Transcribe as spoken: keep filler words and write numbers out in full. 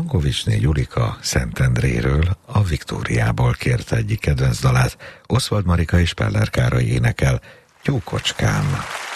Langovicsné Julika Szentendréről, a Viktóriából kérte egyik kedvenc dalát. Oswald Marika és Peller Károly énekel, Tyúkocskám.